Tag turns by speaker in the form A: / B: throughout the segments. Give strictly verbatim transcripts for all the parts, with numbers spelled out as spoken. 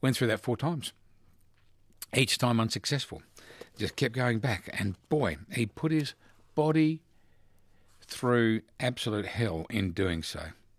A: Went through that four times. Each time unsuccessful. Just kept going back. And boy, he put his body through absolute hell in doing so.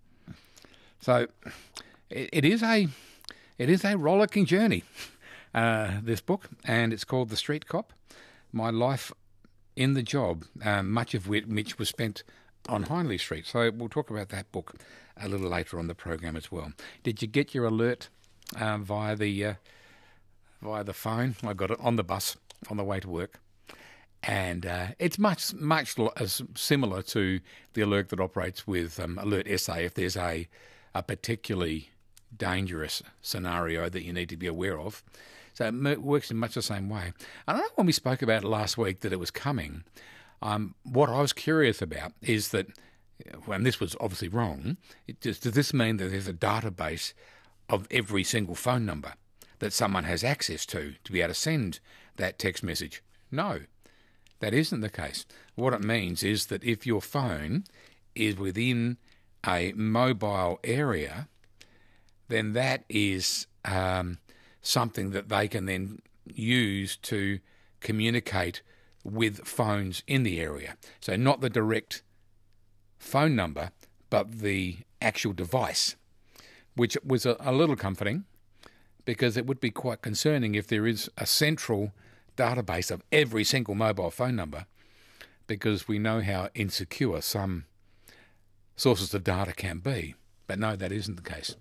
A: So it, it is a it is a rollicking journey, uh, this book, and it's called The Street Cop, My Life in the Job, um, much of which, which was spent on Hindley Street. So we'll talk about that book a little later on the program as well. Did you get your alert uh, via the uh, via the phone? I got it on the bus on the way to work. And uh, it's much, much as similar to the alert that operates with um, Alert S A if there's a, a particularly dangerous scenario that you need to be aware of. So it works in much the same way. I don't know when we spoke about it last week that it was coming. Um, what I was curious about is that, and this was obviously wrong, it just, does this mean that there's a database of every single phone number that someone has access to to be able to send that text message? No. That isn't the case. What it means is that if your phone is within a mobile area, then that is um, something that they can then use to communicate with phones in the area. So not the direct phone number, but the actual device, which was a, a little comforting because it would be quite concerning if there is a central database of every single mobile phone number, because we know how insecure some sources of data can be. But no, that isn't the case.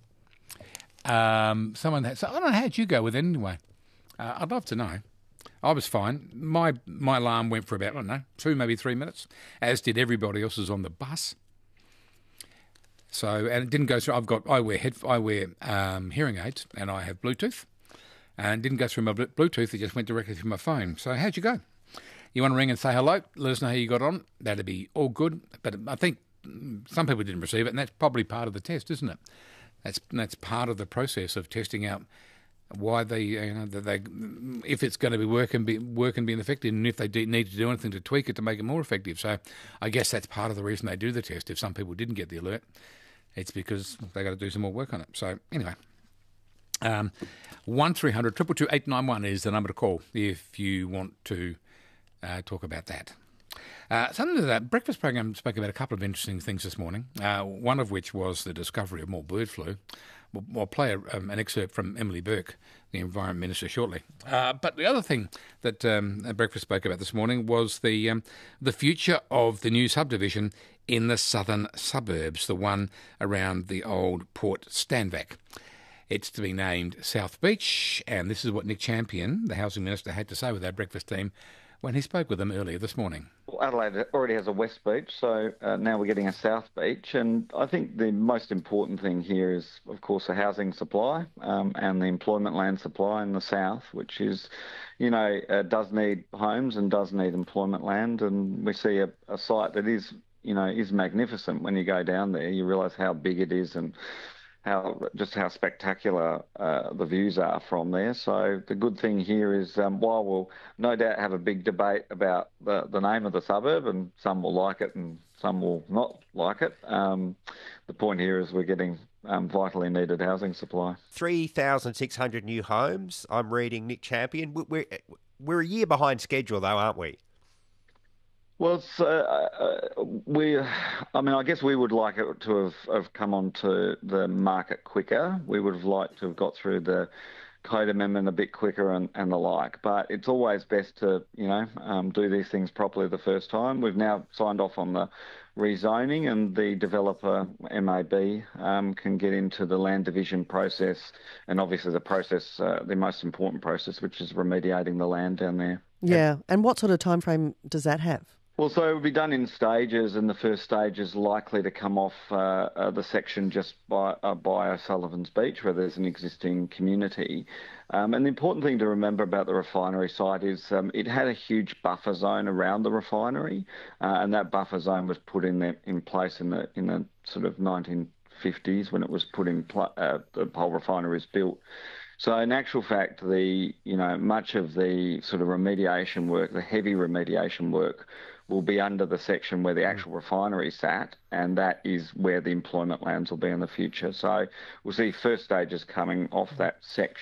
A: Um, someone had, so I don't know, how'd you go with it anyway? Uh, I'd love to know. I was fine. My my alarm went for about, I don't know, two, maybe three minutes, as did everybody else's on the bus. So, and it didn't go through. I've got, I wear head, I wear um, hearing aids, and I have Bluetooth. And didn't go through my Bluetooth, it just went directly through my phone. So how'd you go? You want to ring and say hello? Let us know how you got on. That'd be all good. But I think some people didn't receive it, and that's probably part of the test, isn't it? That's that's part of the process of testing out why they, you know, that they, if it's going to be work and be work and being effective, and if they do need to do anything to tweak it to make it more effective. So I guess that's part of the reason they do the test. If some people didn't get the alert, it's because they got to do some more work on it. So anyway. Um, one three hundred two two two eight nine one is the number to call if you want to uh, talk about that. Uh, something to that breakfast program spoke about a couple of interesting things this morning. Uh, one of which was the discovery of more bird flu. We'll, we'll play a, um, an excerpt from Emily Burke, the Environment Minister, shortly. Uh, but the other thing that um, breakfast spoke about this morning was the um, the future of the new subdivision in the southern suburbs, the one around the old Port Stanvac. It's to be named South Beach, and this is what Nick Champion, the Housing Minister, had to say with our breakfast team when he spoke with them earlier this morning.
B: Well, Adelaide already has a West Beach, so uh, now we're getting a South Beach, and I think the most important thing here is, of course, the housing supply um, and the employment land supply in the south, which is, you know, uh, does need homes and does need employment land, and we see a, a site that is, you know, is magnificent. When you go down there, you realise how big it is and how just how spectacular uh, the views are from there. So the good thing here is, um, while we'll no doubt have a big debate about the, the name of the suburb, and some will like it and some will not like it, um, the point here is we're getting um, vitally needed housing supply.
C: three thousand six hundred new homes, I'm reading, Nick Champion. We're, we're a year behind schedule though, aren't we?
B: Well, it's, uh, uh, we, I mean, I guess we would like it to have, have come onto the market quicker. We would have liked to have got through the code amendment a bit quicker and, and the like. But it's always best to, you know, um, do these things properly the first time. We've now signed off on the rezoning, and the developer, M A B, um, can get into the land division process, and obviously the process, uh, the most important process, which is remediating the land down there.
D: Yeah, and what sort of time frame does that have?
B: Well, so it will be done in stages, and the first stage is likely to come off uh, uh, the section just by, uh, by O'Sullivan's Beach, where there's an existing community. Um, and the important thing to remember about the refinery site is um, it had a huge buffer zone around the refinery, uh, and that buffer zone was put in the, in place in the in the sort of nineteen fifties when it was put in pl- uh, the whole refinery was built. So in actual fact, the you know much of the sort of remediation work, the heavy remediation work, will be under the section where the actual refinery sat, and that is where the employment lands will be in the future. So we'll see first stages coming off that section.